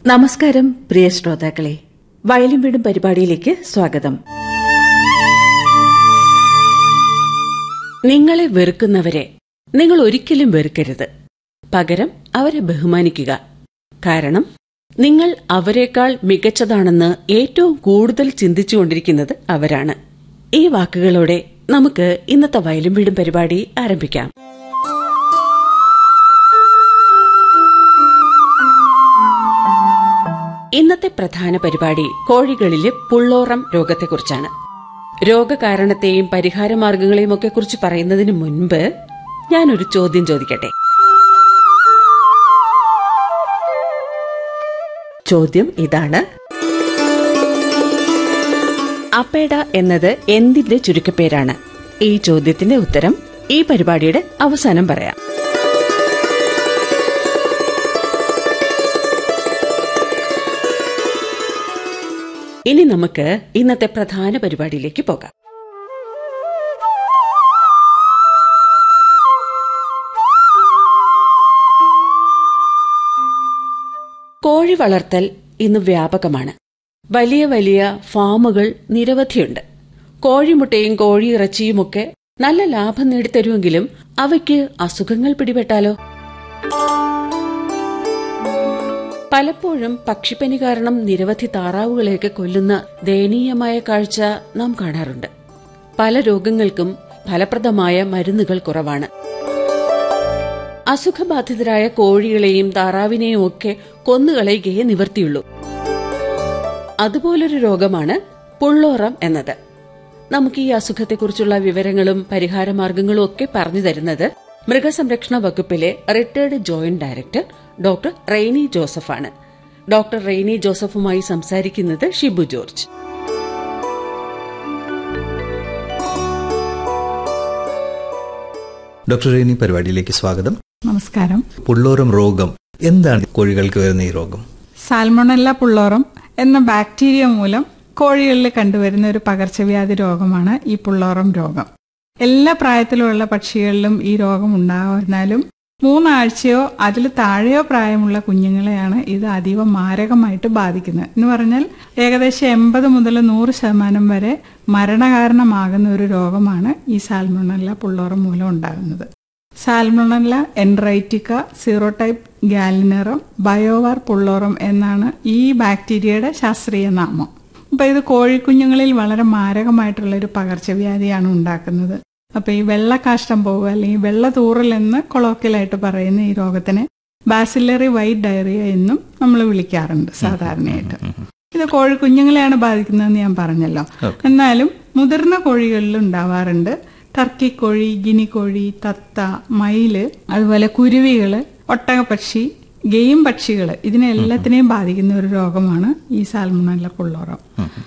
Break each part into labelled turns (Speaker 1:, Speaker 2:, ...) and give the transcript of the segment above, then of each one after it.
Speaker 1: നമസ്കാരം പ്രിയ ശ്രോതാക്കളെ, വയലും വീടും പരിപാടിയിലേക്ക് സ്വാഗതം. നിങ്ങളെ വെറുക്കുന്നവരെ നിങ്ങൾ ഒരിക്കലും വെറുക്കരുത്. പകരം അവരെ ബഹുമാനിക്കുക. കാരണം നിങ്ങൾ അവരെക്കാൾ മികച്ചതാണെന്ന് ഏറ്റവും കൂടുതൽ ചിന്തിച്ചുകൊണ്ടിരിക്കുന്നത് അവരാണ്. ഈ വാക്കുകളോടെ നമുക്ക് ഇന്നത്തെ വയലും വീടും പരിപാടി ആരംഭിക്കാം. ഇന്നത്തെ പ്രധാന പരിപാടി കോഴികളിലെ പുള്ളോറം രോഗത്തെക്കുറിച്ചാണ്. രോഗകാരണത്തെയും പരിഹാരമാർഗങ്ങളെയും ഒക്കെ കുറിച്ച് പറയുന്നതിന് മുൻപ് ഞാനൊരു ചോദ്യം ചോദിക്കട്ടെ. ചോദ്യം ഇതാണ്: അപേഡ എന്നത് എന്തിന്റെ ചുരുക്കപ്പേരാണ്? ഈ ചോദ്യത്തിന്റെ ഉത്തരം ഈ പരിപാടിയുടെ അവസാനം പറയാം. ഇനി നമുക്ക് ഇന്നത്തെ പ്രധാന പരിപാടിയിലേക്ക് പോകാം. കോഴി വളർത്തൽ ഇന്ന് വ്യാപകമാണ്. വലിയ വലിയ ഫാമുകൾ നിരവധിയുണ്ട്. കോഴിമുട്ടയും കോഴിയിറച്ചിയുമൊക്കെ നല്ല ലാഭം നേടിത്തരുമെങ്കിലും അവയ്ക്ക് അസുഖങ്ങൾ പിടിപെട്ടാലോ? പലപ്പോഴും പക്ഷിപ്പനി കാരണം നിരവധി താറാവുകളെയൊക്കെ കൊല്ലുന്ന ദയനീയമായ കാഴ്ച നാം കാണാറുണ്ട്. പല രോഗങ്ങൾക്കും ഫലപ്രദമായ മരുന്നുകൾ കുറവാണ്. അസുഖബാധിതരായ കോഴികളെയും താറാവിനെയും ഒക്കെ കൊന്നുകളയുകയേ നിവർത്തിയുള്ളൂ. അതുപോലൊരു രോഗമാണ് പുള്ളോറം എന്നത്. നമുക്ക് ഈ അസുഖത്തെക്കുറിച്ചുള്ള വിവരങ്ങളും പരിഹാരമാർഗങ്ങളും ഒക്കെ പറഞ്ഞു തരുന്നത് മൃഗസംരക്ഷണ വകുപ്പിലെ retired joint director doctor Reny ജോസഫാണ്. Doctor Reny ജോസഫുമായി സംസാരിക്കുന്നത് ഷിബു ജോർജ്.
Speaker 2: ഡോക്ടർ റെയ്നി, പരിപാടിയിലേക്ക് സ്വാഗതം.
Speaker 3: നമസ്കാരം.
Speaker 2: പുള്ളോറം രോഗം എന്താണ്? കോഴികൾക്ക് വരുന്ന ഈ രോഗം
Speaker 3: സാൽമണല്ല പുള്ളോറം എന്ന ബാക്ടീരിയ മൂലം കോഴികളിൽ കണ്ടുവരുന്ന ഒരു പകർച്ചവ്യാധി രോഗമാണ് ഈ പുള്ളോറം രോഗം. എല്ലാ പ്രായത്തിലുള്ള പക്ഷികളിലും ഈ രോഗം ഉണ്ടാകുന്നാലും 3 ആഴ്ചയോ അതിൽ താഴെയോ പ്രായമുള്ള കുഞ്ഞുങ്ങളെയാണ് ഇത് അതീവ മാരകമായിട്ട് ബാധിക്കുന്നത്. എന്ന് പറഞ്ഞാൽ ഏകദേശം 80 മുതൽ 100% വരെ മരണകാരണമാകുന്ന ഒരു രോഗമാണ് ഈ സാൽമണല്ല പുള്ളോറം മൂലം ഉണ്ടാകുന്നത്. സാൽമണല്ല എൻറൈറ്റിക്ക സീറോടൈപ്പ് ഗാലിനറം ബയോവാർ പുള്ളോറം എന്നാണ് ഈ ബാക്ടീരിയയുടെ ശാസ്ത്രീയ നാമം. അപ്പൊ ഇത് കോഴിക്കുഞ്ഞുങ്ങളിൽ വളരെ മാരകമായിട്ടുള്ള ഒരു പകർച്ചവ്യാധിയാണ് ഉണ്ടാക്കുന്നത്. അപ്പൊ ഈ വെള്ളക്കാഷ്ടം പോവുക അല്ലെങ്കിൽ വെള്ളതൂറൽ എന്ന് കൊളോക്കിയലായിട്ട് പറയുന്ന ഈ രോഗത്തിനെ ബാസിലറി വൈറ്റ് ഡയറിയ എന്നും നമ്മൾ വിളിക്കാറുണ്ട് സാധാരണയായിട്ട്. ഇത് കോഴിക്കുഞ്ഞുങ്ങളെയാണ് ബാധിക്കുന്നതെന്ന് ഞാൻ പറഞ്ഞല്ലോ. എന്നാലും മുതിർന്ന കോഴികളിൽ ഉണ്ടാവാറുണ്ട്. ടർക്കി കോഴി, ഗിനി കോഴി, തത്ത, മയില്, അതുപോലെ കുരുവികള്, ഒട്ടകപ്പക്ഷി, ഗെയിം പക്ഷികള്, ഇതിനെല്ലാത്തിനെയും ബാധിക്കുന്ന ഒരു രോഗമാണ് ഈ സാൽമണല്ല പുള്ളോറം.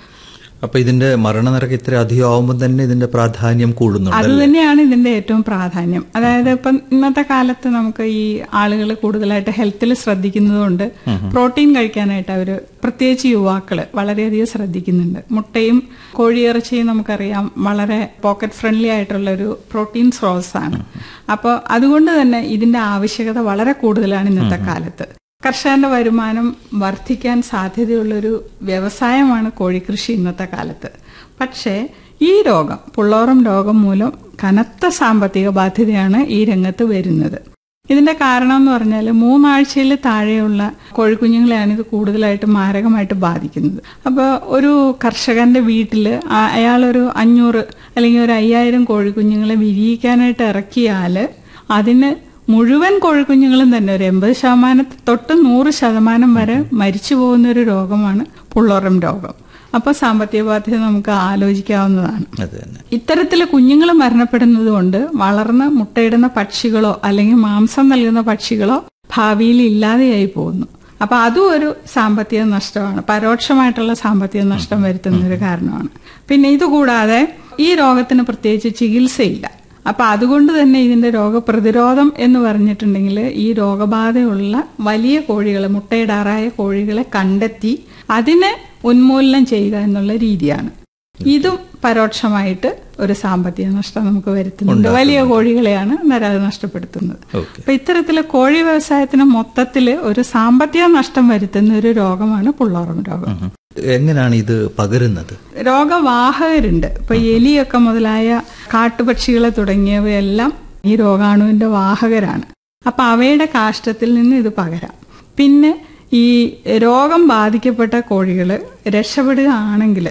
Speaker 2: അപ്പൊ ഇതിന്റെ മരണനിരക്ക് ഇത്ര അധികം ആവുമ്പോൾ തന്നെ ഇതിന്റെ പ്രാധാന്യം കൂടുന്നുണ്ട്.
Speaker 3: അത് തന്നെയാണ് ഇതിന്റെ ഏറ്റവും പ്രാധാന്യം. അതായത് ഇപ്പം ഇന്നത്തെ കാലത്ത് നമുക്ക് ഈ ആളുകൾ കൂടുതലായിട്ട് ഹെൽത്തിൽ ശ്രദ്ധിക്കുന്നതുകൊണ്ട് പ്രോട്ടീൻ കഴിക്കാനായിട്ട് അവര് പ്രത്യേകിച്ച് യുവാക്കള് വളരെയധികം ശ്രദ്ധിക്കുന്നുണ്ട്. മുട്ടയും കോഴിയിറച്ചിയും നമുക്കറിയാം വളരെ പോക്കറ്റ് ഫ്രണ്ട്ലി ആയിട്ടുള്ള ഒരു പ്രോട്ടീൻ സ്രോതസ്സാണ്. അപ്പോൾ അതുകൊണ്ട് തന്നെ ഇതിന്റെ ആവശ്യകത വളരെ കൂടുതലാണ് ഇന്നത്തെ കാലത്ത്. കർഷകന്റെ വരുമാനം വർദ്ധിക്കാൻ സാധ്യതയുള്ളൊരു വ്യവസായമാണ് കോഴിക്കൃഷി ഇന്നത്തെ കാലത്ത്. പക്ഷേ ഈ രോഗം, പുള്ളോറം രോഗം മൂലം കനത്ത സാമ്പത്തിക ബാധ്യതയാണ് ഈ രംഗത്ത് വരുന്നത്. ഇതിന്റെ കാരണം എന്ന് പറഞ്ഞാൽ 3 ആഴ്ചയിൽ താഴെയുള്ള കോഴിക്കുഞ്ഞുങ്ങളെയാണ് ഇത് കൂടുതലായിട്ട് മാരകമായിട്ട് ബാധിക്കുന്നത്. അപ്പോൾ ഒരു കർഷകന്റെ വീട്ടില് അയാളൊരു 500 അല്ലെങ്കിൽ ഒരു 5000 കോഴിക്കുഞ്ഞുങ്ങളെ വിരിയിക്കാനായിട്ട് ഇറക്കിയാൽ അതിന് മുഴുവൻ കോഴിക്കുഞ്ഞുങ്ങളും തന്നെ ഒരു 80% തൊട്ട് 100% വരെ മരിച്ചു പോകുന്ന ഒരു രോഗമാണ് പുള്ളോറം രോഗം. അപ്പോൾ സാമ്പത്തിക ബാധ്യത നമുക്ക് ആലോചിക്കാവുന്നതാണ്. ഇത്തരത്തില് കുഞ്ഞുങ്ങൾ മരണപ്പെടുന്നത് കൊണ്ട് വളർന്ന് മുട്ടയിടുന്ന പക്ഷികളോ അല്ലെങ്കിൽ മാംസം നൽകുന്ന പക്ഷികളോ ഭാവിയിൽ ഇല്ലാതെയായി പോകുന്നു. അപ്പൊ അതും ഒരു സാമ്പത്തിക നഷ്ടമാണ്, പരോക്ഷമായിട്ടുള്ള സാമ്പത്തിക നഷ്ടം വരുത്തുന്ന ഒരു കാരണമാണ്. പിന്നെ ഇതുകൂടാതെ ഈ രോഗത്തിന് പ്രത്യേകിച്ച് ചികിത്സയില്ല. അപ്പൊ അതുകൊണ്ട് തന്നെ ഇതിന്റെ രോഗപ്രതിരോധം എന്ന് പറഞ്ഞിട്ടുണ്ടെങ്കിൽ ഈ രോഗബാധയുള്ള വലിയ കോഴികളെ, മുട്ടയിടാറായ കോഴികളെ കണ്ടെത്തി അതിനെ ഉന്മൂലനം ചെയ്യുക എന്നുള്ള രീതിയാണ്. ഇതും പരോക്ഷമായിട്ട് ഒരു സാമ്പത്തിക നഷ്ടം നമുക്ക് വരുത്തുന്നുണ്ട്. വലിയ കോഴികളെയാണ് അത് നഷ്ടപ്പെടുത്തുന്നത്. അപ്പൊ ഇത്തരത്തില് കോഴി വ്യവസായത്തിന് മൊത്തത്തില് ഒരു സാമ്പത്തിക നഷ്ടം വരുത്തുന്ന ഒരു രോഗമാണ് പുള്ളോറം രോഗം.
Speaker 2: എങ്ങനെയാണ് ഇത് പകരുന്നത്?
Speaker 3: രോഗവാഹകരുണ്ട്. ഇപ്പൊ എലിയൊക്കെ മുതലായ കാട്ടുപക്ഷികളെ തുടങ്ങിയവയെല്ലാം ഈ രോഗാണുവിന്റെ വാഹകരാണ്. അപ്പൊ അവയുടെ കാഷ്ടത്തിൽ നിന്ന് ഇത് പകരാം. പിന്നെ ഈ രോഗം ബാധിക്കപ്പെട്ട കോഴികൾ രക്ഷപ്പെടുകയാണെങ്കിൽ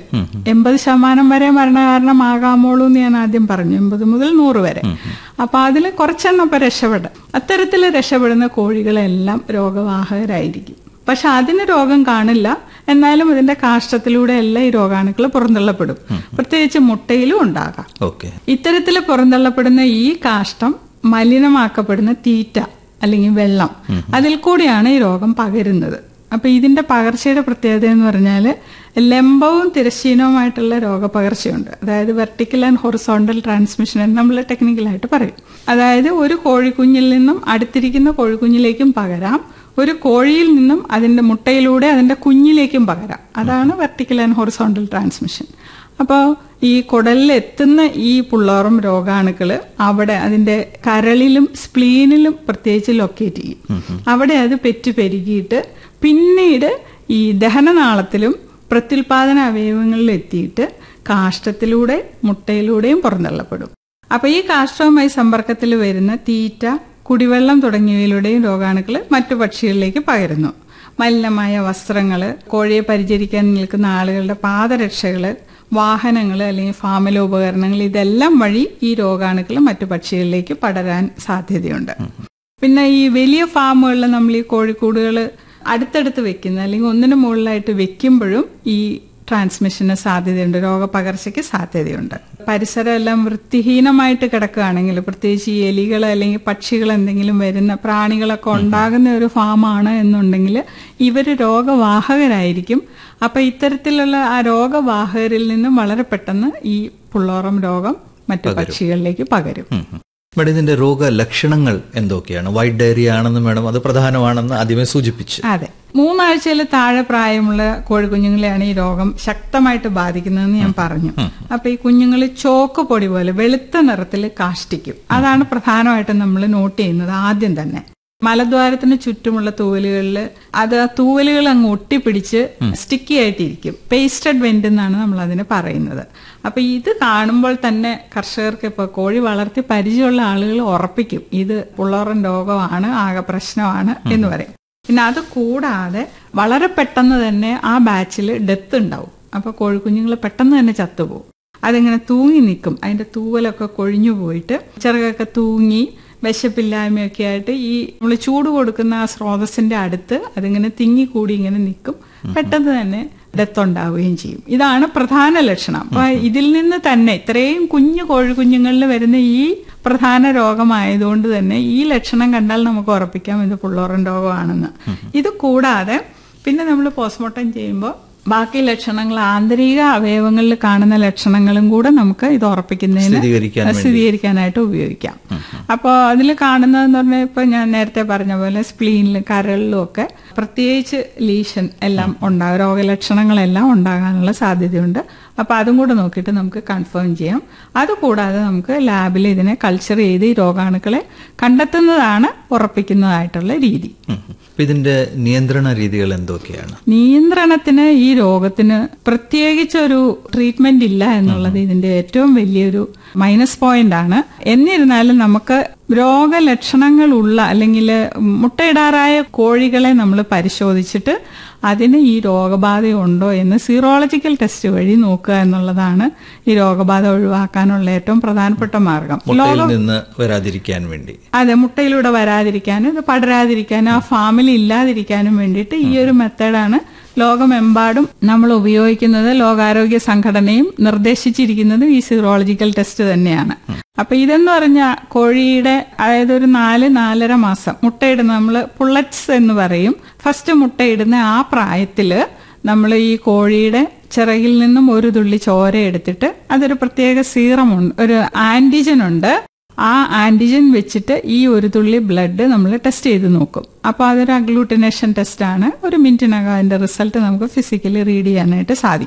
Speaker 3: 80% വരെ മരണകാരണമാകാമോളൂ എന്ന് ഞാൻ ആദ്യം പറഞ്ഞു, 80 മുതൽ 100 വരെ. അപ്പൊ അതിൽ കുറച്ചെണ്ണം ഇപ്പൊ രക്ഷപ്പെടാം. അത്തരത്തിൽ രക്ഷപ്പെടുന്ന കോഴികളെല്ലാം രോഗവാഹകരായിരിക്കും. പക്ഷെ അതിന് രോഗം കാണില്ല, എന്നാലും ഇതിന്റെ കാഷ്ടത്തിലൂടെ എല്ലാം ഈ രോഗാണുക്കൾ പുറന്തള്ളപ്പെടും. പ്രത്യേകിച്ച് മുട്ടയിലും ഉണ്ടാകാം. ഇത്തരത്തിൽ പുറന്തള്ളപ്പെടുന്ന ഈ കാഷ്ടം മലിനമാക്കപ്പെടുന്ന തീറ്റ അല്ലെങ്കിൽ വെള്ളം, അതിൽ കൂടിയാണ് ഈ രോഗം പകരുന്നത്. അപ്പൊ ഇതിന്റെ പകർച്ചയുടെ പ്രത്യേകത എന്ന് പറഞ്ഞാല് ലംബവും തിരശ്ചീനവുമായിട്ടുള്ള രോഗപകർച്ചയുണ്ട്. അതായത് വെർട്ടിക്കൽ ആൻഡ് ഹൊറിസോണ്ടൽ ട്രാൻസ്മിഷൻ എന്ന് നമ്മൾ ടെക്നിക്കലായിട്ട് പറയും. അതായത് ഒരു കോഴിക്കുഞ്ഞിൽ നിന്നും അടുത്തിരിക്കുന്ന കോഴിക്കുഞ്ഞിലേക്കും പകരാം, ഒരു കോഴിയിൽ നിന്നും അതിന്റെ മുട്ടയിലൂടെ അതിന്റെ കുഞ്ഞിലേക്കും പകരാം. അതാണ് വെർട്ടിക്കൽ ആൻഡ് ഹൊറിസോണ്ടൽ ട്രാൻസ്മിഷൻ. അപ്പോൾ ഈ കുടലിൽ എത്തുന്ന ഈ പുള്ളോറം രോഗാണുക്കള് അവിടെ അതിന്റെ കരളിലും സ്പ്ലീനിലും പ്രത്യേകിച്ച് ലൊക്കേറ്റ് ചെയ്യും. അവിടെ അത് പെരുകിയിട്ട് പിന്നീട് ഈ ദഹനനാളത്തിലും പ്രത്യുൽപാദന അവയവങ്ങളിലും എത്തിയിട്ട് കാഷ്ടത്തിലൂടെ മുട്ടയിലൂടെയും പുറന്തള്ളപ്പെടും. അപ്പൊ ഈ കാഷ്ടവുമായി സമ്പർക്കത്തിൽ വരുന്ന തീറ്റ, കുടിവെള്ളം തുടങ്ങിയവയിലൂടെയും രോഗാണുക്കൾ മറ്റു പക്ഷികളിലേക്ക് പകരുന്നു. മലിനമായ വസ്ത്രങ്ങള്, കോഴിയെ പരിചരിക്കാൻ നിൽക്കുന്ന ആളുകളുടെ പാദരക്ഷകള്, വാഹനങ്ങൾ അല്ലെങ്കിൽ ഫാമിലെ ഉപകരണങ്ങൾ, ഇതെല്ലാം വഴി ഈ രോഗാണുക്കൾ മറ്റു പക്ഷികളിലേക്ക് പടരാൻ സാധ്യതയുണ്ട്. പിന്നെ ഈ വലിയ ഫാമുകളിൽ നമ്മൾ ഈ കോഴിക്കൂടുകൾ അടുത്തടുത്ത് വെക്കുന്ന അല്ലെങ്കിൽ ഒന്നിനു മുകളിലായിട്ട് വെക്കുമ്പോഴും ഈ ട്രാൻസ്മിഷന് സാധ്യതയുണ്ട്, രോഗപകർച്ചയ്ക്ക് സാധ്യതയുണ്ട്. പരിസരം എല്ലാം വൃത്തിഹീനമായിട്ട് കിടക്കുകയാണെങ്കിൽ, പ്രത്യേകിച്ച് ഈ എലികൾ അല്ലെങ്കിൽ പക്ഷികൾ എന്തെങ്കിലും വരുന്ന പ്രാണികളൊക്കെ ഉണ്ടാകുന്ന ഒരു ഫാമാണ് എന്നുണ്ടെങ്കിൽ ഇവർ രോഗവാഹകരായിരിക്കും. അപ്പൊ ഇത്തരത്തിലുള്ള ആ രോഗവാഹകരിൽ നിന്നും വളരെ പെട്ടെന്ന് ഈ പുള്ളോറം രോഗം മറ്റു പക്ഷികളിലേക്ക് പകരും.
Speaker 2: മേഡം, ഇതിന്റെ രോഗലക്ഷണങ്ങൾ എന്തൊക്കെയാണ്? വൈറ്റ് ഡയറിയ ആണെന്ന് മേഡം അത് പ്രധാനമാണെന്ന് ആദ്യമേ സൂചിപ്പിച്ചു.
Speaker 3: അതെ, 3 ആഴ്ചയിൽ താഴെ പ്രായമുള്ള കോഴിക്കുഞ്ഞുങ്ങളെയാണ് ഈ രോഗം ശക്തമായിട്ട് ബാധിക്കുന്നതെന്ന് ഞാൻ പറഞ്ഞു. അപ്പൊ ഈ കുഞ്ഞുങ്ങൾ ചോക്ക് പൊടി പോലെ വെളുത്ത നിറത്തിൽ കാഷ്ടിക്കും. അതാണ് പ്രധാനമായിട്ടും നമ്മൾ നോട്ട് ചെയ്യുന്നത് ആദ്യം തന്നെ. മലദ്വാരത്തിന് ചുറ്റുമുള്ള തൂവലുകളിൽ അത് ആ തൂവലുകൾ അങ്ങ് ഒട്ടിപ്പിടിച്ച് സ്റ്റിക്കി ആയിട്ടിരിക്കും. പേസ്റ്റഡ് വെന്റ് എന്നാണ് നമ്മൾ അതിന് പറയുന്നത്. അപ്പൊ ഇത് കാണുമ്പോൾ തന്നെ കർഷകർക്ക് ഇപ്പൊ കോഴി വളർത്തി പരിചയമുള്ള ആളുകൾ ഉറപ്പിക്കും ഇത് പുള്ളോറൻ രോഗമാണ്, ആകെ പ്രശ്നമാണ് എന്ന് പറയും. പിന്നെ അത് കൂടാതെ വളരെ പെട്ടെന്ന് തന്നെ ആ ബാച്ചിൽ ഡെത്ത് ഉണ്ടാവും. അപ്പൊ കോഴിക്കുഞ്ഞുങ്ങൾ പെട്ടെന്ന് തന്നെ ചത്തുപോകും. അതിങ്ങനെ തൂങ്ങി നിൽക്കും, അതിന്റെ തൂവലൊക്കെ കൊഴിഞ്ഞു പോയിട്ട് ചിറകൊക്കെ തൂങ്ങി വിശപ്പില്ലായ്മയൊക്കെ ആയിട്ട് ഈ നമ്മൾ ചൂട് കൊടുക്കുന്ന ആ സ്രോതസ്സിന്റെ അടുത്ത് അതിങ്ങനെ തിങ്ങിക്കൂടി ഇങ്ങനെ നിൽക്കും. പെട്ടെന്ന് തന്നെ ഡെത്ത് ഉണ്ടാവുകയും ചെയ്യും. ഇതാണ് പ്രധാന ലക്ഷണം. അപ്പൊ ഇതിൽ നിന്ന് തന്നെ ഇത്രയും കുഞ്ഞു കോഴിക്കുഞ്ഞുങ്ങളിൽ വരുന്ന ഈ പ്രധാന രോഗമായതുകൊണ്ട് തന്നെ ഈ ലക്ഷണം കണ്ടാൽ നമുക്ക് ഉറപ്പിക്കാം ഇത് പുള്ളോറൻ രോഗമാണെന്ന്. ഇത് കൂടാതെ പിന്നെ നമ്മൾ പോസ്റ്റ്മോർട്ടം ചെയ്യുമ്പോൾ ബാക്കി ലക്ഷണങ്ങൾ, ആന്തരിക അവയവങ്ങളിൽ കാണുന്ന ലക്ഷണങ്ങളും കൂടെ നമുക്ക് ഇത് ഉറപ്പിക്കുന്നതിന് സ്ഥിരീകരിക്കാനായിട്ട് ഉപയോഗിക്കാം. അപ്പോൾ അതിൽ കാണുന്നതെന്ന് പറഞ്ഞാൽ ഇപ്പൊ ഞാൻ നേരത്തെ പറഞ്ഞ പോലെ സ്പ്ലീനിലും കരളിലും ഒക്കെ പ്രത്യേകിച്ച് ലീഷൻ എല്ലാം ഉണ്ടാകും, രോഗലക്ഷണങ്ങളെല്ലാം ഉണ്ടാകാനുള്ള സാധ്യതയുണ്ട്. അപ്പൊ അതും കൂടെ നോക്കിയിട്ട് നമുക്ക് കൺഫേം ചെയ്യാം. അതുകൂടാതെ നമുക്ക് ലാബിൽ ഇതിനെ കൾച്ചർ ചെയ്ത് ഈ രോഗാണുക്കളെ കണ്ടെത്തുന്നതാണ് ഉറപ്പിക്കുന്നതായിട്ടുള്ള രീതി.
Speaker 2: ഇതിന്റെ നിയന്ത്രണ രീതികൾ എന്തൊക്കെയാണ്?
Speaker 3: നിയന്ത്രണത്തിന് ഈ രോഗത്തിന് പ്രത്യേകിച്ചൊരു ട്രീറ്റ്മെന്റ് ഇല്ല എന്നുള്ളത് ഇതിന്റെ ഏറ്റവും വലിയൊരു മൈനസ് പോയിന്റ് ആണ്. എന്നിരുന്നാലും നമുക്ക് രോഗലക്ഷണങ്ങളുള്ള അല്ലെങ്കിൽ മുട്ടയിടാറായ കോഴികളെ നമ്മൾ പരിശോധിച്ചിട്ട് അതിന് ഈ രോഗബാധയുണ്ടോ എന്ന് സീറോളജിക്കൽ ടെസ്റ്റ് വഴി നോക്കുക എന്നുള്ളതാണ് ഈ രോഗബാധ ഒഴിവാക്കാനുള്ള ഏറ്റവും പ്രധാനപ്പെട്ട മാർഗം.
Speaker 2: വരാതിരിക്കാൻ വേണ്ടി,
Speaker 3: അതെ, മുട്ടയിലൂടെ വരാതിരിക്കാനും ഇത് പടരാതിരിക്കാനും ആ ഫാമിൽ ഇല്ലാതിരിക്കാനും വേണ്ടിയിട്ട് ഈ ഒരു മെത്തേഡാണ് ലോകമെമ്പാടും നമ്മൾ ഉപയോഗിക്കുന്നത്. ലോകാരോഗ്യ സംഘടനയും നിർദ്ദേശിച്ചിരിക്കുന്നതും ഈ സീറോളജിക്കൽ ടെസ്റ്റ് തന്നെയാണ്. അപ്പൊ ഇതെന്ന് പറഞ്ഞാൽ കോഴിയുടെ അതായത് ഒരു 4-4.5 മാസം മുട്ടയിടുന്ന, നമ്മൾ പുള്ളറ്റ്സ് എന്ന് പറയും, ഫസ്റ്റ് മുട്ടയിടുന്ന ആ പ്രായത്തില് നമ്മൾ ഈ കോഴിയുടെ ചിറകിൽ നിന്നും ഒരു തുള്ളി ചോര എടുത്തിട്ട് അതൊരു പ്രത്യേക സീറമുണ്ട്, ഒരു ആന്റിജൻ ഉണ്ട്. ആ ആന്റിജൻ വെച്ചിട്ട് ഈ ഒരു തുള്ളി ബ്ലഡ് നമ്മൾ ടെസ്റ്റ് ചെയ്ത് നോക്കും. അപ്പൊ അതൊരു അഗ്ലൂട്ടിനേഷൻ ടെസ്റ്റ് ആണ്. 1 മിനിറ്റിനകം അതിന്റെ റിസൾട്ട് നമുക്ക് ഫിസിക്കലി റീഡ് ചെയ്യാനായിട്ട് സാധിക്കും.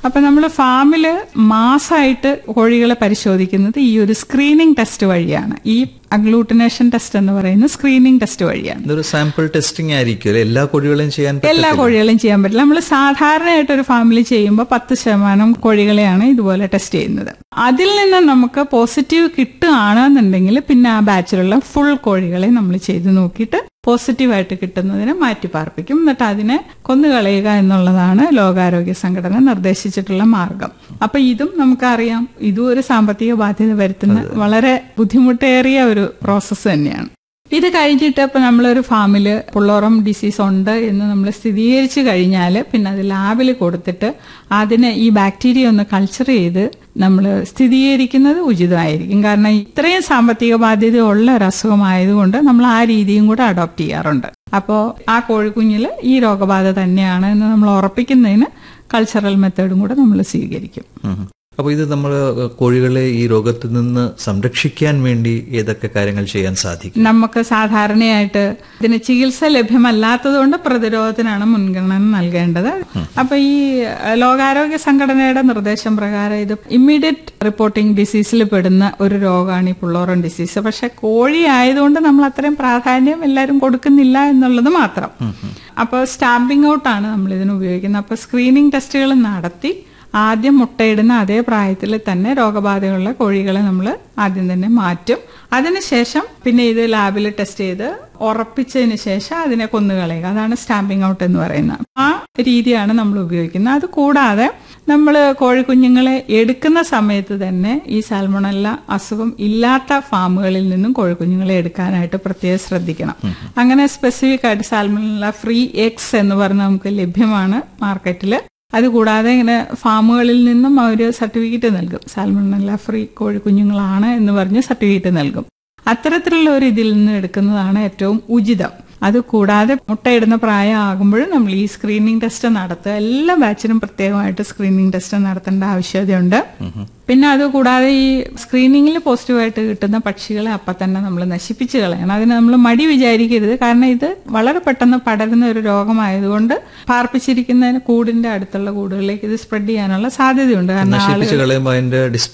Speaker 3: അപ്പൊ നമ്മൾ ഫാമില് മാസമായിട്ട് കോഴികളെ പരിശോധിക്കുന്നത് ഈ ഒരു സ്ക്രീനിങ് ടെസ്റ്റ് വഴിയാണ്. ഈ അഗ്ലൂട്ടിനേഷൻ ടെസ്റ്റ് എന്ന് പറയുന്ന സ്ക്രീനിങ് ടെസ്റ്റ് വഴിയാണ്.
Speaker 2: ഇതൊരു സാമ്പിൾ ടെസ്റ്റിംഗ് ആയിരിക്കും. എല്ലാ കോഴികളെയും ചെയ്യാൻ
Speaker 3: എല്ലാ കോഴികളെയും ചെയ്യാൻ പറ്റില്ല. നമ്മൾ സാധാരണയായിട്ട് ഒരു ഫാമിലി ചെയ്യുമ്പോൾ 10% കോഴികളെയാണ് ഇതുപോലെ ടെസ്റ്റ് ചെയ്യുന്നത്. അതിൽ നിന്ന് നമുക്ക് പോസിറ്റീവ് കിട്ടുകയാണെന്നുണ്ടെങ്കിൽ പിന്നെ ആ ബാച്ചിലുള്ള ഫുൾ കോഴികളെ നമ്മൾ ചെയ്ത് നോക്കിയിട്ട് പോസിറ്റീവായിട്ട് കിട്ടുന്നതിനെ മാറ്റി പാർപ്പിക്കും. എന്നിട്ട് അതിനെ കൊന്നുകളയുക എന്നുള്ളതാണ് ലോകാരോഗ്യ സംഘടന നിർദ്ദേശിച്ചിട്ടുള്ള മാർഗം. അപ്പൊ ഇതും നമുക്കറിയാം, ഇതും ഒരു സാമ്പത്തിക ബാധ്യത വരുത്തുന്ന വളരെ ബുദ്ധിമുട്ടേറിയ ഒരു പ്രോസസ്സ് തന്നെയാണ്. ഇത് കഴിഞ്ഞിട്ട് ഇപ്പൊ നമ്മളൊരു ഫാമില് പുള്ളോറം ഡിസീസ് ഉണ്ട് എന്ന് നമ്മൾ സ്ഥിരീകരിച്ചു കഴിഞ്ഞാൽ പിന്നെ അത് ലാബിൽ കൊടുത്തിട്ട് അതിനെ ഈ ബാക്ടീരിയ ഒന്ന് കൾച്ചർ ചെയ്ത് നമ്മൾ സ്ഥിരീകരിക്കുന്നത് ഉചിതമായിരിക്കും. കാരണം ഇത്രയും സാമ്പത്തിക ബാധ്യത ഉള്ള ഒരു അസുഖമായതുകൊണ്ട് നമ്മൾ ആ രീതിയും കൂടെ അഡോപ്റ്റ് ചെയ്യാറുണ്ട്. അപ്പോൾ ആ കോഴിക്കുഞ്ഞിൽ ഈ രോഗബാധ തന്നെയാണ് എന്ന് നമ്മൾ ഉറപ്പിക്കുന്നതിന് കൾച്ചറൽ മെത്തേഡും കൂടെ നമ്മൾ സ്വീകരിക്കും.
Speaker 2: അപ്പോൾ ഇത് നമ്മൾ കോഴികളെ ഈ രോഗത്തിൽ നിന്ന് സംരക്ഷിക്കാൻ വേണ്ടി ഏതൊക്കെ കാര്യങ്ങൾ ചെയ്യാൻ സാധിക്കും?
Speaker 3: നമുക്ക് സാധാരണയായിട്ട് ഇതിന് ചികിത്സ ലഭ്യമല്ലാത്തതുകൊണ്ട് പ്രതിരോധത്തിനാണ് മുൻഗണന നൽകേണ്ടത്. അപ്പൊ ഈ ലോകാരോഗ്യ സംഘടനയുടെ നിർദ്ദേശം പ്രകാരം ഇത് ഇമ്മീഡിയറ്റ് റിപ്പോർട്ടിംഗ് ഡിസീസിൽ പെടുന്ന ഒരു രോഗമാണ് ഈ പുള്ളോറം ഡിസീസ്. പക്ഷെ കോഴി ആയതുകൊണ്ട് നമ്മൾ അത്രയും പ്രാധാന്യം എല്ലാവരും കൊടുക്കുന്നില്ല എന്നുള്ളത് മാത്രം. അപ്പൊ സ്റ്റാമ്പിംഗ് ഔട്ടാണ് നമ്മൾ ഇതിന് ഉപയോഗിക്കുന്നത്. അപ്പൊ സ്ക്രീനിങ് ടെസ്റ്റുകൾ നടത്തി ആദ്യം മുട്ടയിടുന്ന അതേ പ്രായത്തിൽ തന്നെ രോഗബാധയുള്ള കോഴികളെ നമ്മൾ ആദ്യം തന്നെ മാറ്റും. അതിനുശേഷം പിന്നെ ഇത് ലാബിൽ ടെസ്റ്റ് ചെയ്ത് ഉറപ്പിച്ചതിന് ശേഷം അതിനെ കൊന്നുകളയുക. അതാണ് സ്റ്റാമ്പിംഗ് ഔട്ട് എന്ന് പറയുന്നത്. ആ രീതിയാണ് നമ്മൾ ഉപയോഗിക്കുന്നത്. അത് കൂടാതെ നമ്മൾ കോഴിക്കുഞ്ഞുങ്ങളെ എടുക്കുന്ന സമയത്ത് തന്നെ ഈ സാൽമണല്ല അസുഖം ഇല്ലാത്ത ഫാമുകളിൽ നിന്നും കോഴിക്കുഞ്ഞുങ്ങളെ എടുക്കാനായിട്ട് പ്രത്യേകം ശ്രദ്ധിക്കണം. അങ്ങനെ സ്പെസിഫിക് ആയിട്ട് സാൽമണല്ല ഫ്രീ എഗ്സ് എന്ന് പറഞ്ഞ് നമുക്ക് ലഭ്യമാണ് മാർക്കറ്റിൽ. അതുകൂടാതെ ഇങ്ങനെ ഫാമുകളിൽ നിന്നും അവർ സർട്ടിഫിക്കറ്റ് നൽകും, സാൽമണല്ല ഫ്രീ കോഴിക്കുഞ്ഞുങ്ങളാണ് എന്ന് പറഞ്ഞ് സർട്ടിഫിക്കറ്റ് നൽകും. അത്തരത്തിലുള്ള ഒരു ഇതിൽ നിന്ന് എടുക്കുന്നതാണ് ഏറ്റവും ഉചിതം. അതുകൂടാതെ മുട്ടയിടുന്ന പ്രായമാകുമ്പോഴും നമ്മൾ ഈ സ്ക്രീനിങ് ടെസ്റ്റ് നടത്തുക. എല്ലാ ബാച്ചിനും പ്രത്യേകമായിട്ട് സ്ക്രീനിങ് ടെസ്റ്റ് നടത്തേണ്ട ആവശ്യകതയുണ്ട്. പിന്നെ അതുകൂടാതെ ഈ സ്ക്രീനിങ്ങിൽ പോസിറ്റീവായിട്ട് കിട്ടുന്ന പക്ഷികളെ അപ്പം തന്നെ നമ്മൾ നശിപ്പിച്ച് കളയണം. അതിന് നമ്മൾ മടി വിചാരിക്കരുത്. കാരണം ഇത് വളരെ പെട്ടെന്ന് പടരുന്ന ഒരു രോഗമായതുകൊണ്ട് പാർപ്പിച്ചിരിക്കുന്നതിന് കൂടിന്റെ അടുത്തുള്ള കൂടുകളിലേക്ക് ഇത് സ്പ്രെഡ് ചെയ്യാനുള്ള സാധ്യതയുണ്ട്. കാരണം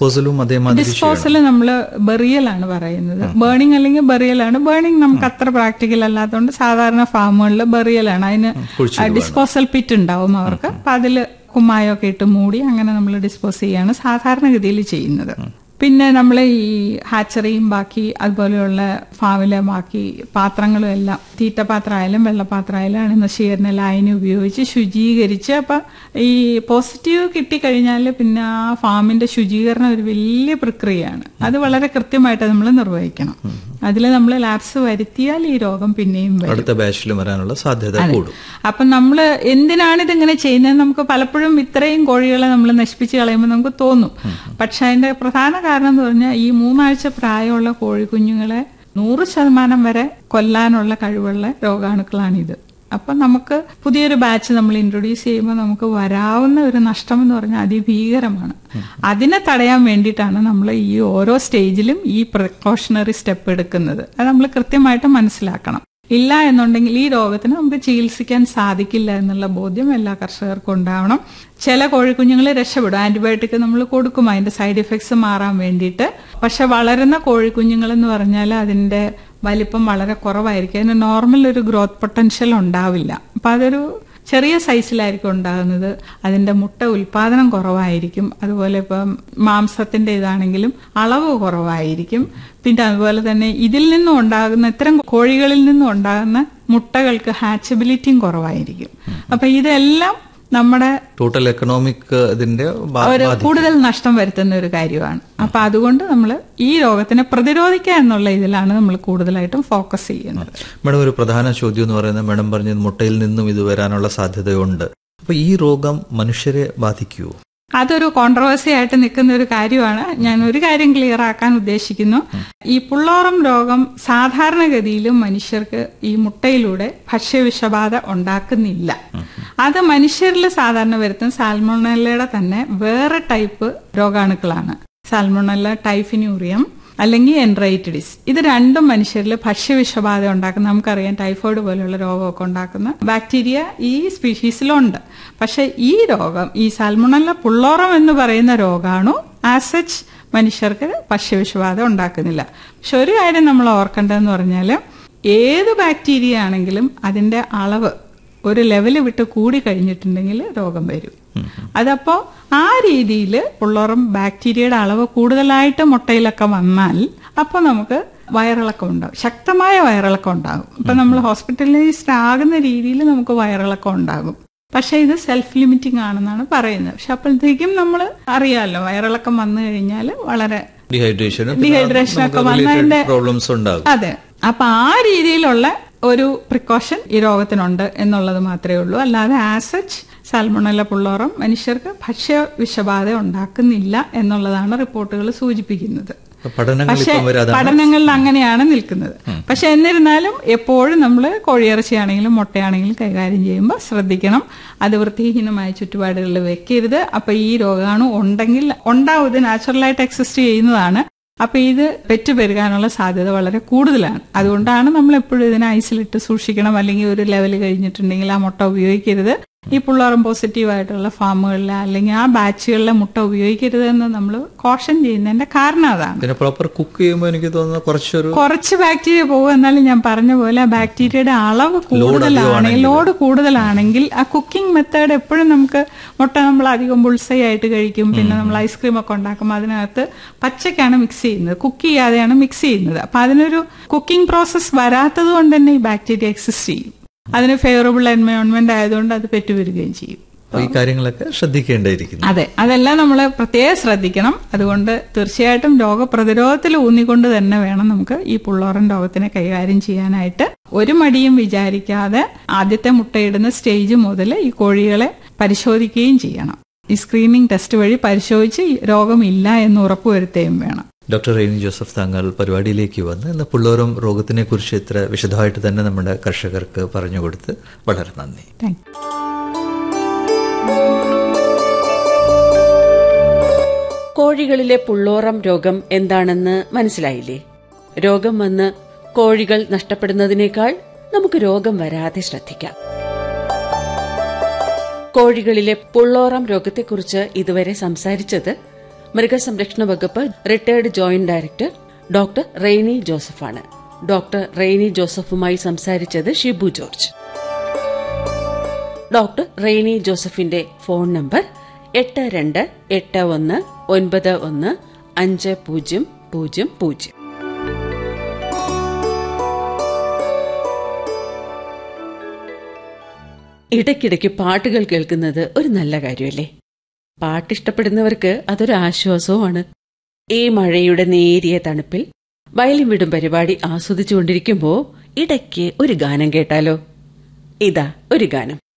Speaker 3: ഡിസ്പോസൽ നമ്മൾ ബെറിയലാണ് പറയുന്നത്. ബേണിംഗ് അല്ലെങ്കിൽ ബെറിയലാണ്. ബേണിംഗ് നമുക്ക് അത്ര പ്രാക്ടിക്കൽ അല്ലാത്തതുകൊണ്ട് സാധാരണ ഫാമുകളിൽ ബെറിയലാണ്. അതിന് ഡിസ്പോസൽ പിറ്റ് ഉണ്ടാവും അവർക്ക്. അപ്പൊ അതില് കുമ്മായൊക്കെ ഇട്ട് മൂടി അങ്ങനെ നമ്മൾ ഡിസ്പോസ് ചെയ്യാണ് സാധാരണഗതിയിൽ ചെയ്യുന്നത്. പിന്നെ നമ്മൾ ഈ ഹാച്ചറിയും ബാക്കി അതുപോലെയുള്ള ഫാമിലെ ബാക്കി പാത്രങ്ങളും എല്ലാം തീറ്റപാത്രമായാലും വെള്ളപാത്രമായാലും നശീകരണ ലായനി ഉപയോഗിച്ച് ശുചീകരിച്ച് അപ്പം ഈ പോസിറ്റീവ് കിട്ടിക്കഴിഞ്ഞാൽ പിന്നെ ആ ഫാമിന്റെ ശുചീകരണം ഒരു വലിയ പ്രക്രിയയാണ്. അത് വളരെ കൃത്യമായിട്ട് നമ്മൾ നിർവഹിക്കണം. അതിൽ നമ്മൾ ലാപ്സ് വരുത്തിയാൽ ഈ രോഗം പിന്നെയും
Speaker 2: അടുത്ത ബാച്ചിൽ വരാനുള്ള സാധ്യത കൂടും.
Speaker 3: അപ്പം നമ്മൾ എന്തിനാണ് ഇതിങ്ങനെ ചെയ്യുന്നത്? നമുക്ക് പലപ്പോഴും ഇത്രയും കോഴികളെ നമ്മൾ നശിപ്പിച്ച് കളയുമ്പോൾ നമുക്ക് തോന്നും. പക്ഷെ അതിന്റെ പ്രധാന കാരണം എന്ന് പറഞ്ഞാൽ ഈ 3 ആഴ്ച പ്രായമുള്ള കോഴിക്കുഞ്ഞുങ്ങളെ 100% വരെ കൊല്ലാനുള്ള കഴിവുള്ള രോഗാണുക്കളാണിത്. അപ്പം നമുക്ക് പുതിയൊരു ബാച്ച് നമ്മൾ ഇൻട്രൊഡ്യൂസ് ചെയ്യുമ്പോൾ നമുക്ക് വരാവുന്ന ഒരു നഷ്ടം എന്ന് പറഞ്ഞാൽ അതിഭീകരമാണ്. അതിനെ തടയാൻ വേണ്ടിയിട്ടാണ് നമ്മൾ ഈ ഓരോ സ്റ്റേജിലും ഈ പ്രിക്കോഷണറി സ്റ്റെപ്പ് എടുക്കുന്നത്. അത് നമ്മൾ കൃത്യമായിട്ട് മനസ്സിലാക്കണം. ഇല്ല എന്നുണ്ടെങ്കിൽ ഈ രോഗത്തിന് നമുക്ക് ചികിത്സിക്കാൻ സാധിക്കില്ല എന്നുള്ള ബോധ്യം എല്ലാ കർഷകർക്കും ഉണ്ടാവണം. ചില കോഴിക്കുഞ്ഞുങ്ങൾ രക്ഷപ്പെടും, ആന്റിബയോട്ടിക് നമ്മൾ കൊടുക്കും അതിന്റെ സൈഡ് എഫക്ട്സ് മാറാൻ വേണ്ടിയിട്ട്. പക്ഷെ വളരുന്ന കോഴിക്കുഞ്ഞുങ്ങൾ എന്ന് പറഞ്ഞാൽ അതിന്റെ വലിപ്പം വളരെ കുറവായിരിക്കും. അതിന് നോർമൽ ഒരു ഗ്രോത്ത് പൊട്ടൻഷ്യൽ ഉണ്ടാവില്ല. അപ്പൊ അതൊരു ചെറിയ സൈസിലായിരിക്കും ഉണ്ടാകുന്നത്. അതിന്റെ മുട്ട ഉൽപാദനം കുറവായിരിക്കും. അതുപോലെ ഇപ്പം മാംസത്തിന്റെ ഇതാണെങ്കിലും അളവ് കുറവായിരിക്കും. പിന്നെ അതുപോലെ തന്നെ ഇതിൽ നിന്നും ഉണ്ടാകുന്ന ഇത്തരം കോഴികളിൽ നിന്നും ഉണ്ടാകുന്ന മുട്ടകൾക്ക് ഹാച്ചബിലിറ്റിയും കുറവായിരിക്കും. അപ്പൊ ഇതെല്ലാം നമ്മുടെ
Speaker 2: ടോട്ടൽ എക്കണോമിക് ഇതിന്റെ
Speaker 3: കൂടുതൽ നഷ്ടം വരുത്തുന്ന ഒരു കാര്യമാണ്. അപ്പൊ അതുകൊണ്ട് നമ്മൾ ഈ രോഗത്തിനെ പ്രതിരോധിക്കുക എന്നുള്ള ഇതിലാണ് നമ്മൾ കൂടുതലായിട്ടും ഫോക്കസ് ചെയ്യുന്നത്.
Speaker 2: മാഡം, ഒരു പ്രധാന ചോദ്യം എന്ന് പറയുന്നത് മാഡം പറഞ്ഞത് മുട്ടയിൽ നിന്നും ഇത് വരാനുള്ള സാധ്യതയുണ്ട്. അപ്പൊ ഈ രോഗം മനുഷ്യരെ ബാധിക്കുമോ?
Speaker 3: അതൊരു കോൺട്രവേഴ്സി ആയിട്ട് നിൽക്കുന്ന ഒരു കാര്യമാണ്. ഞാൻ ഒരു കാര്യം ക്ലിയർ ആക്കാൻ ഉദ്ദേശിക്കുന്നു. ഈ പുള്ളോറം രോഗം സാധാരണഗതിയിലും മനുഷ്യർക്ക് ഈ മുട്ടയിലൂടെ ഭക്ഷ്യവിഷബാധ ഉണ്ടാക്കുന്നില്ല. അത് മനുഷ്യരിൽ സാധാരണ വരുത്തുന്ന സാൽമോണല്ലയുടെ തന്നെ വേറെ ടൈപ്പ് രോഗാണുക്കളാണ്. സാൽമോണല്ല ടൈഫിനൂറിയം, അല്ലെങ്കിൽ എൻറൈറ്റിഡിസ്. ഇത് രണ്ടും മനുഷ്യരിൽ ഭക്ഷ്യവിഷബാധ ഉണ്ടാക്കുന്ന, നമുക്കറിയാം ടൈഫോയിഡ് പോലെയുള്ള രോഗമൊക്കെ ഉണ്ടാക്കുന്ന ബാക്ടീരിയ ഈ സ്പീഷീസിലുണ്ട്. പക്ഷെ ഈ രോഗം, ഈ സാൽമണല്ല പുള്ളോറം എന്ന് പറയുന്ന രോഗാണു ആസ് സച്ച് മനുഷ്യർക്ക് ഭക്ഷ്യവിഷബാധ ഉണ്ടാക്കുന്നില്ല. പക്ഷെ ഒരു കാര്യം നമ്മൾ ഓർക്കേണ്ടതെന്ന് പറഞ്ഞാൽ, ഏത് ബാക്ടീരിയ ആണെങ്കിലും അതിന്റെ അളവ് ഒരു ലെവല് വിട്ട് കൂടി കഴിഞ്ഞിട്ടുണ്ടെങ്കിൽ രോഗം വരും. അതപ്പോ ആ രീതിയിൽ പുള്ളോറം ബാക്ടീരിയയുടെ അളവ് കൂടുതലായിട്ട് മുട്ടയിലൊക്കെ വന്നാൽ അപ്പോൾ നമുക്ക് വയറിളക്കം ഉണ്ടാകും, ശക്തമായ വയറിളക്കം ഉണ്ടാകും. ഇപ്പൊ നമ്മൾ ഹോസ്പിറ്റലൈസ്ഡ് ആകുന്ന രീതിയിൽ നമുക്ക് വയറിളക്കം ഉണ്ടാകും. പക്ഷെ ഇത് സെൽഫ് ലിമിറ്റിംഗ് ആണെന്നാണ് പറയുന്നത്. പക്ഷെ അപ്പോഴത്തേക്കും നമ്മൾ അറിയാമല്ലോ, വയറിളക്കം വന്നു കഴിഞ്ഞാൽ വളരെ ഡീഹൈഡ്രേഷൻ ഒക്കെ വന്നതിന്റെ
Speaker 2: പ്രോബ്ലംസ് ഉണ്ടാകും.
Speaker 3: അതെ. അപ്പൊ ആ രീതിയിലുള്ള ഒരു പ്രിക്കോഷൻ ഈ രോഗത്തിനുണ്ട് എന്നുള്ളത് മാത്രമേ ഉള്ളൂ. അല്ലാതെ ആസ് സച്ച് സാൽമണല്ല പുള്ളോറം മനുഷ്യർക്ക് ഭക്ഷ്യവിഷബാധ ഉണ്ടാക്കുന്നില്ല എന്നുള്ളതാണ് റിപ്പോർട്ടുകൾ സൂചിപ്പിക്കുന്നത്. പക്ഷെ പഠനങ്ങളിൽ അങ്ങനെയാണ് നിൽക്കുന്നത്. പക്ഷെ എന്നിരുന്നാലും എപ്പോഴും നമ്മൾ കോഴിയിറച്ചിയാണെങ്കിലും മുട്ടയാണെങ്കിലും കൈകാര്യം ചെയ്യുമ്പോൾ ശ്രദ്ധിക്കണം, അത് വൃത്തിഹീനമായ ചുറ്റുപാടുകളിൽ വെക്കരുത്. അപ്പൊ ഈ രോഗാണു ഉണ്ടെങ്കിൽ ഉണ്ടാവും, ഇത് നാച്ചുറലായിട്ട് എക്സിസ്റ്റ് ചെയ്യുന്നതാണ്. അപ്പൊ ഇത് പെറ്റുപെരുകാനുള്ള സാധ്യത വളരെ കൂടുതലാണ്. അതുകൊണ്ടാണ് നമ്മൾ എപ്പോഴും ഇതിനെ ഐസിലിട്ട് സൂക്ഷിക്കണം, അല്ലെങ്കിൽ ഒരു ലെവൽ കഴിഞ്ഞിട്ടുണ്ടെങ്കിൽ ആ മുട്ട ഉപയോഗിക്കരുത്. ഈ പുള്ളോറം പോസിറ്റീവ് ആയിട്ടുള്ള ഫാമുകളിലെ അല്ലെങ്കിൽ ആ ബാച്ചുകളിലെ മുട്ട ഉപയോഗിക്കരുത് എന്ന് നമ്മൾ കോഷൻ ചെയ്യുന്നതിന്റെ കാരണം അതാണ്.
Speaker 2: പ്രോപ്പർ കുക്ക് ചെയ്യുമ്പോൾ എനിക്ക് തോന്നുന്നു
Speaker 3: കുറച്ച് ബാക്ടീരിയ പോകും. എന്നാലും ഞാൻ പറഞ്ഞ പോലെ ആ ബാക്ടീരിയയുടെ അളവ് കൂടുതലാണെങ്കിൽ, ലോഡ് കൂടുതലാണെങ്കിൽ ആ കുക്കിംഗ് മെത്തേഡ് എപ്പോഴും നമുക്ക് മുട്ട നമ്മൾ അധികം ബുൾസൈ ആയിട്ട് കഴിക്കും. പിന്നെ നമ്മൾ ഐസ്ക്രീം ഒക്കെ ഉണ്ടാക്കുമ്പോൾ അതിനകത്ത് പച്ചക്കാണ് മിക്സ് ചെയ്യുന്നത്, കുക്ക് ചെയ്യാതെയാണ് മിക്സ് ചെയ്യുന്നത്. അപ്പൊ അതിനൊരു കുക്കിംഗ് പ്രോസസ് വരാത്തത് കൊണ്ട് തന്നെ ഈ ബാക്ടീരിയ എക്സിസ്റ്റ് ചെയ്യും. അതിന് ഫേവറബിൾ എൻവയോൺമെന്റ് ആയതുകൊണ്ട് അത് പെറ്റുവരികയും ചെയ്യും.
Speaker 2: ഈ കാര്യങ്ങളൊക്കെ ശ്രദ്ധിക്കേണ്ടിയിരിക്കുന്നു.
Speaker 3: അതെ, അതെല്ലാം നമ്മൾ പ്രത്യേകം ശ്രദ്ധിക്കണം. അതുകൊണ്ട് തീർച്ചയായിട്ടും രോഗപ്രതിരോധത്തിൽ ഊന്നിക്കൊണ്ട് തന്നെ വേണം നമുക്ക് ഈ പുള്ളോറൻ രോഗത്തിനെ കൈകാര്യം ചെയ്യാനായിട്ട്. ഒരു മടിയും വിചാരിക്കാതെ ആദ്യത്തെ മുട്ടയിടുന്ന സ്റ്റേജ് മുതൽ ഈ കോഴികളെ പരിശോധിക്കുകയും ചെയ്യണം. ഈ സ്ക്രീനിങ് ടെസ്റ്റ് വഴി പരിശോധിച്ച് രോഗമില്ല എന്ന് ഉറപ്പുവരുത്തുകയും വേണം.
Speaker 2: ഡോക്ടർ റെയ്നി ജോസഫ്, താങ്കൾ പരിപാടിയിലേക്ക് വന്ന് ഇന്ന് പുള്ളോറം രോഗത്തിനെ കുറിച്ച് ഇത്ര വിശദമായിട്ട് തന്നെ നമ്മുടെ കർഷകർക്ക് പറഞ്ഞുകൊടുത്ത് വളരെ നന്ദി.
Speaker 1: കോഴികളിലെ പുള്ളോറം രോഗം എന്താണെന്ന് മനസ്സിലായില്ലേ? രോഗം വന്ന് കോഴികൾ നഷ്ടപ്പെടുന്നതിനേക്കാൾ നമുക്ക് രോഗം വരാതെ ശ്രദ്ധിക്കാം. കോഴികളിലെ പുള്ളോറം രോഗത്തെക്കുറിച്ച് ഇതുവരെ സംസാരിച്ചത് മൃഗസംരക്ഷണ വകുപ്പ് retired joint director doctor Reny ജോസഫാണ്. Doctor Reny ജോസഫുമായി സംസാരിച്ചത് ഷിബു ജോർജ്. ഡോക്ടർ റെയ്നി ജോസഫിന്റെ ഫോൺ നമ്പർ 8281915000. ഇടയ്ക്കിടയ്ക്ക് പാട്ടുകൾ കേൾക്കുന്നത് ഒരു നല്ല കാര്യമല്ലേ? പാട്ടിഷ്ടപ്പെടുന്നവർക്ക് അതൊരു ആശ്വാസവുമാണ്. ഈ മഴയുടെ നേരിയ തണുപ്പിൽ വയലിൻ വിടും പരിപാടി ആസ്വദിച്ചുകൊണ്ടിരിക്കുമ്പോൾ ഇടയ്ക്ക് ഒരു ഗാനം കേട്ടാലോ? ഇതാ ഒരു ഗാനം.